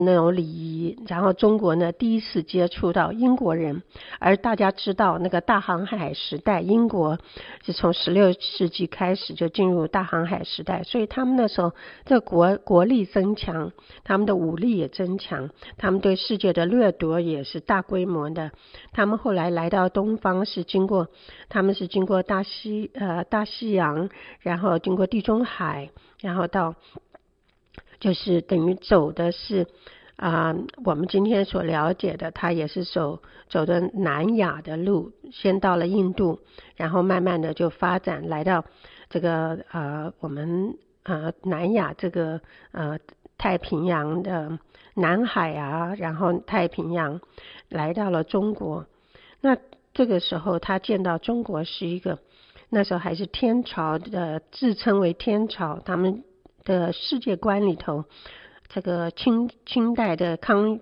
那种礼仪，然后中国呢第一次接触到英国人，而大家知道那个大航海时代，英国是从16世纪开始就进入大航海时代，所以他们那时候这国力增强，他们的武力也增强，他们对世界的掠夺也是大规模的。他们后来来到东方他们是经过大西洋，然后经过地中海，然后到就是等于走的是我们今天所了解的，他也是走的南亚的路，先到了印度，然后慢慢的就发展来到这个我们南亚这个太平洋的南海然后太平洋来到了中国。那这个时候他见到中国是一个那时候还是天朝的，自称为天朝，他们的世界观里头，这个清代的康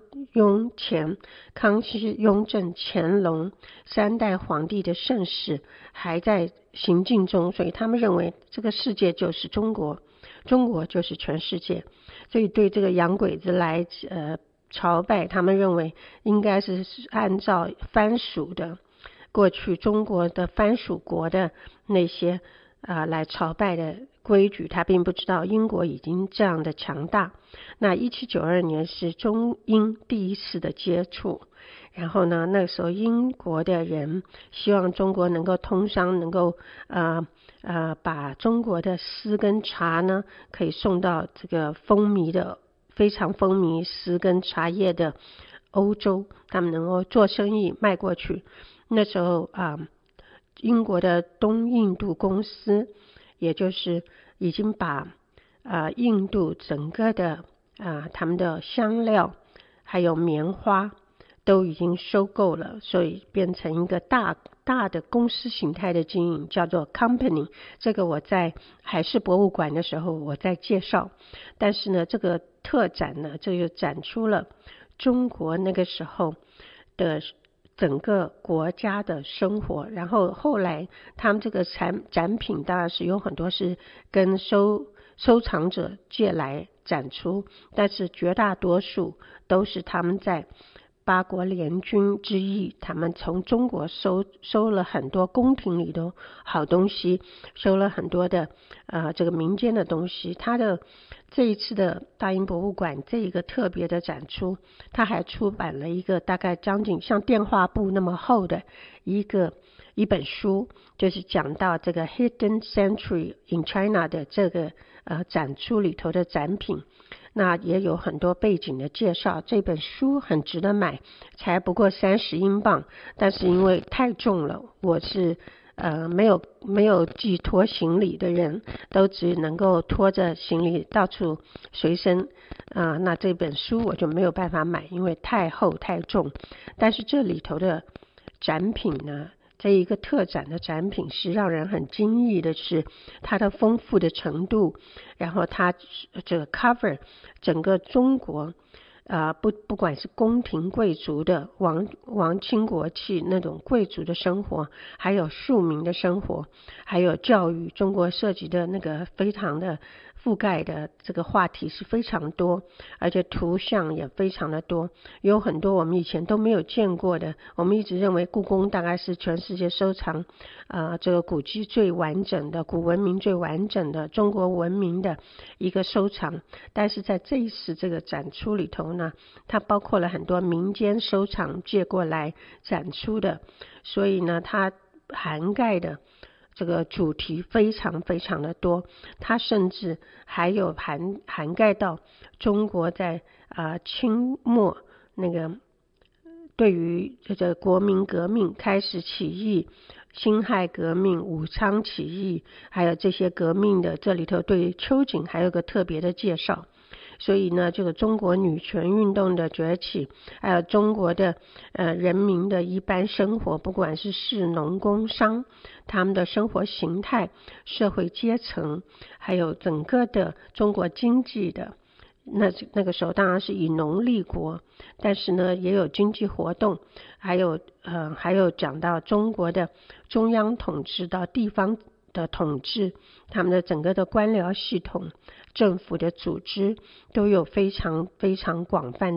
熙、雍正、乾隆3代皇帝的盛世还在行进中，所以他们认为这个世界就是中国，中国就是全世界。所以对这个洋鬼子来朝拜，他们认为应该是按照藩属的过去中国的藩属国的那些来朝拜的规矩，他并不知道英国已经这样的强大。那1792年是中英第一次的接触，然后呢，那时候英国的人希望中国能够通商，能够把中国的丝跟茶呢可以送到这个非常风靡丝跟茶叶的欧洲，他们能够做生意卖过去。那时候英国的东印度公司，也就是已经把印度整个的他们的香料还有棉花都已经收购了，所以变成一个大的公司形态的经营，叫做 company。 这个我在海事博物馆的时候我在介绍。但是呢，这个特展呢，这就展出了中国那个时候的整个国家的生活。然后后来他们这个展品当然是有很多是跟收藏者借来展出，但是绝大多数都是他们在八国联军之役，他们从中国收了很多宫廷里的好东西，收了很多的这个民间的东西。他的这一次的大英博物馆这一个特别的展出，他还出版了一个大概将近像电话簿那么厚的一本书，就是讲到这个 Hidden Century in China 的这个展出里头的展品。那也有很多背景的介绍，这本书很值得买，才不过30英镑，但是因为太重了，我是没有寄托行李的人，都只能够拖着行李到处随身那这本书我就没有办法买，因为太厚太重。但是这里头的展品呢，这一个特展的展品是让人很惊异的，是它的丰富的程度，然后它这个 cover 整个中国不管是宫廷贵族的王亲国戚那种贵族的生活，还有庶民的生活，还有教育，中国涉及的那个非常的覆盖的这个话题是非常多，而且图像也非常的多，有很多我们以前都没有见过的。我们一直认为故宫大概是全世界收藏这个古迹最完整的，古文明最完整的，中国文明的一个收藏。但是在这一次这个展出里头呢，它包括了很多民间收藏借过来展出的，所以呢它涵盖的这个主题非常非常的多。它甚至还有涵盖到中国在清末那个对于这个国民革命开始起义，辛亥革命、武昌起义，还有这些革命的，这里头对秋瑾还有个特别的介绍。所以呢，这个中国女权运动的崛起，还有中国的人民的一般生活，不管是士农工商，他们的生活形态、社会阶层，还有整个的中国经济的那个时候当然是以农立国，但是呢也有经济活动，还有讲到中国的中央统治到地方的统治，他们的整个的官僚系统、政府的组织都有非常非常广泛